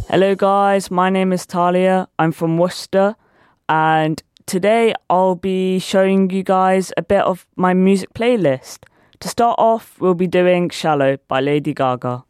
Hello, guys. My name is Talia. I'm from Worcester, and today I'll be showing you guys a bit of my music playlist. To start off, we'll be doing Shallow by Lady Gaga.